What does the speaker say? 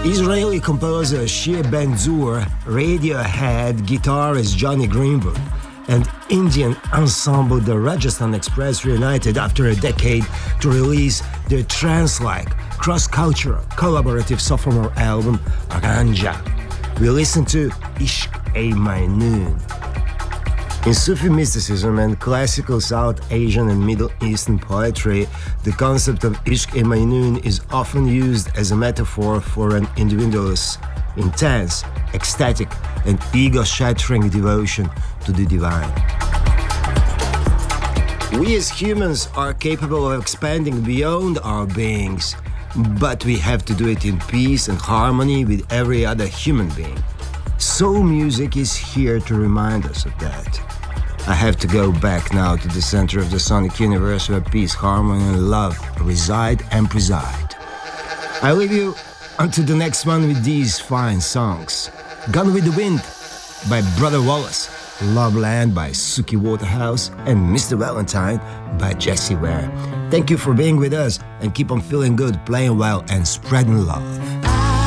Israeli composer Shia Ben-Zur, Radiohead guitarist Johnny Greenwood, and Indian ensemble the Rajasthan Express reunited after a decade to release their trance-like, cross-cultural, collaborative sophomore album, Ranja. We listen to Ishq-e Majnoon. In Sufi mysticism and classical South Asian and Middle Eastern poetry, the concept of Ishq-e Majnoon is often used as a metaphor for an individual's intense, ecstatic, and ego-shattering devotion to the divine. We as humans are capable of expanding beyond our beings, but we have to do it in peace and harmony with every other human being. Soul music is here to remind us of that. I have to go back now to the center of the sonic universe where peace, harmony, and love reside and preside. I leave you until the next one with these fine songs. Gone with the Wind by Brother Wallace, Love Land by Suki Waterhouse, and Mr. Valentine by Jessie Ware. Thank you for being with us and keep on feeling good, playing well, and spreading love.